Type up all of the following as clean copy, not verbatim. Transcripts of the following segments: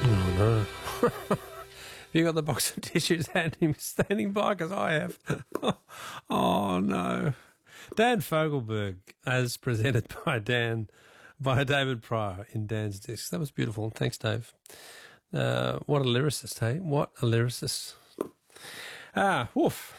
Oh, no. You got the box of tissues standing by, because I have. Oh, no. Dan Fogelberg, as presented by David Pryor in Dan's Discs. That was beautiful. Thanks, Dave. What a lyricist, hey? What a lyricist. Woof.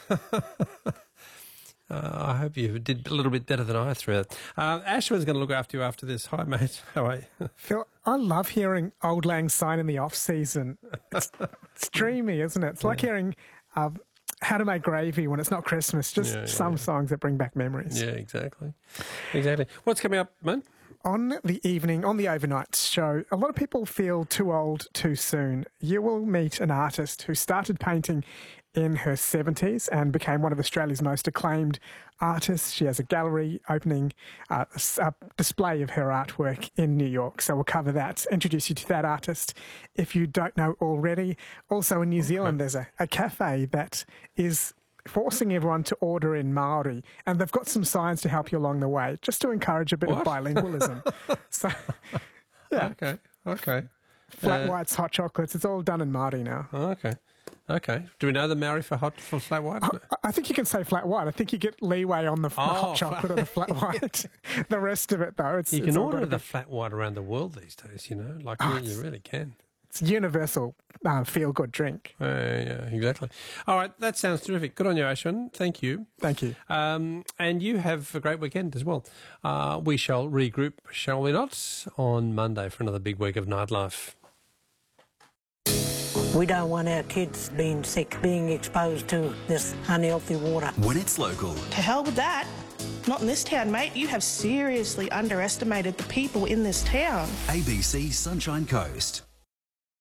I hope you did a little bit better than I threw it. Ashwin's going to look after you after this. Hi, mate. How are you? Phil, I love hearing Auld Lang Syne in the off-season. It's dreamy, isn't it? It's like hearing How to Make Gravy when it's not Christmas. Just some songs that bring back memories. Yeah, exactly. Exactly. What's coming up, mate? On the overnight show, a lot of people feel too old too soon. You will meet an artist who started painting in her 70s and became one of Australia's most acclaimed artists. She has a gallery opening a display of her artwork in New York. So we'll cover that, introduce you to that artist if you don't know already. Also in New Zealand, there's a cafe that is forcing everyone to order in Māori, and they've got some signs to help you along the way, just to encourage a bit of bilingualism. So, yeah. Okay. Flat whites, hot chocolates, it's all done in Māori now. Okay. Do we know the Maori for flat white? I think you can say flat white. I think you get leeway on the hot chocolate or the flat white. The rest of it, though, you can order the flat white around the world these days, you know? Like, you really can. It's a universal feel-good drink. Yeah, exactly. All right, that sounds terrific. Good on you, Ashwin. Thank you. Thank you. And you have a great weekend as well. We shall regroup, shall we not, on Monday for another big week of nightlife. We don't want our kids being sick, being exposed to this unhealthy water. When it's local. To hell with that. Not in this town, mate. You have seriously underestimated the people in this town. ABC Sunshine Coast.